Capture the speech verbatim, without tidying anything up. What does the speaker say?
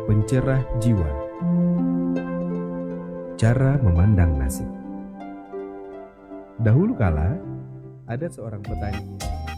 pencerah jiwa. Cara memandang nasib. Dahulu kala, ada seorang petani